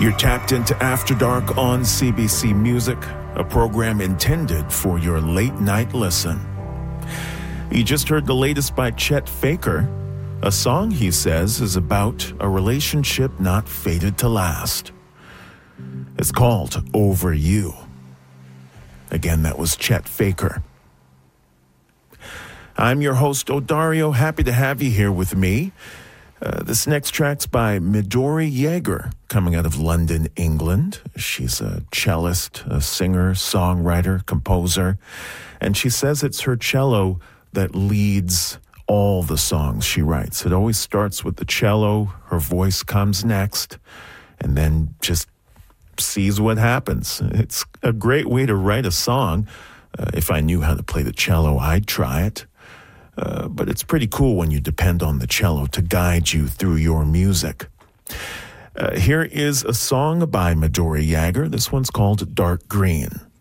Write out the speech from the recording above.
You're tapped into After Dark on CBC Music, a program intended for your late night listen. You just heard the latest by Chet Faker. A song, he says, is about a relationship not fated to last. It's called Over You. Again, that was Chet Faker. I'm your host, Odario. Happy to have you here with me. This next track's by Midori Yeager, coming out of London, England. She's a cellist, a singer, songwriter, composer, and she says it's her cello that leads all the songs she writes. It always starts with the cello, her voice comes next, and then just sees what happens. It's a great way to write a song. If I knew how to play the cello, I'd try it. But it's pretty cool when you depend on the cello to guide you through your music. Here is a song by Midori Yeager. This one's called Dark Green.